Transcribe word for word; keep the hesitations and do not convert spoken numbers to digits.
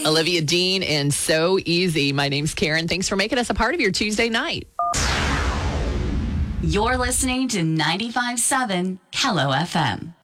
Olivia Dean and So Easy. My name's Karen. Thanks for making us a part of your Tuesday night. You're listening to ninety-five point seven Kello F M.